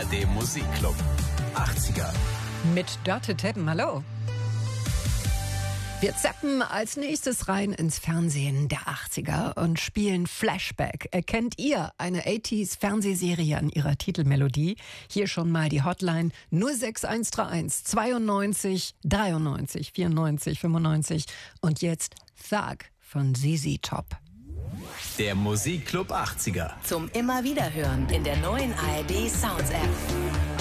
ARD Musikclub 80er. Mit Dörte Teppen, hallo. Wir zappen als nächstes rein ins Fernsehen der 80er und spielen Flashback. Erkennt ihr eine 80s Fernsehserie an ihrer Titelmelodie? Hier schon mal die Hotline 06131 92 93 94 95 und jetzt Thug von ZZ Top. Der Musikclub 80er. Zum immer wieder hören in der neuen ARD Sounds App.